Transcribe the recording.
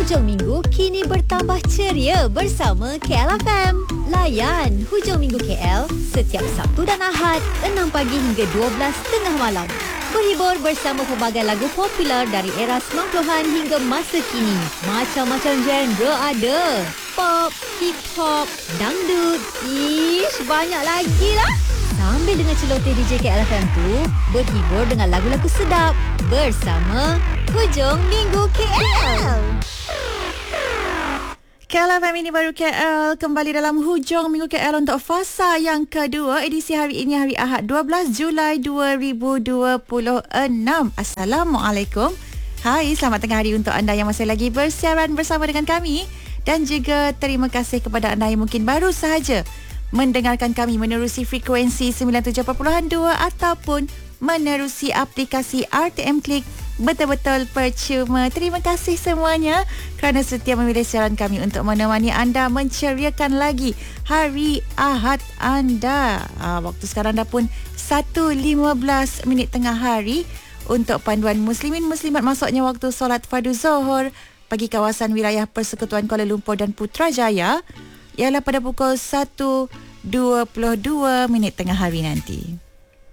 Hujung minggu kini bertambah ceria bersama KLFM. Layan Hujung Minggu KL setiap Sabtu dan Ahad 6 pagi hingga 12 tengah malam. Berhibur bersama pelbagai lagu popular dari era 90-an hingga masa kini. Macam-macam genre ada. Pop, hip-hop, dangdut, banyak lagi lah. Sambil dengan celoteh DJ KLFM tu, berhibur dengan lagu-lagu sedap bersama Hujung Minggu KL. KLFM ini baru KL kembali dalam Hujung Minggu KL untuk fasa yang kedua. Edisi hari ini hari Ahad 12 Julai 2026. Assalamualaikum. Hai, selamat tengah hari untuk anda yang masih lagi bersiaran bersama dengan kami. Dan juga terima kasih kepada anda yang mungkin baru sahaja mendengarkan kami menerusi frekuensi 97.2 ataupun menerusi aplikasi RTM Klik. Betul-betul percuma. Terima kasih semuanya kerana setia memilih siaran kami untuk menemani anda menceriakan lagi hari Ahad anda. Waktu sekarang dah pun 1.15 tengah hari untuk panduan muslimin muslimat, masuknya waktu solat fardu zuhur bagi kawasan wilayah Persekutuan Kuala Lumpur dan Putrajaya ialah pada pukul 1.22 tengah hari nanti.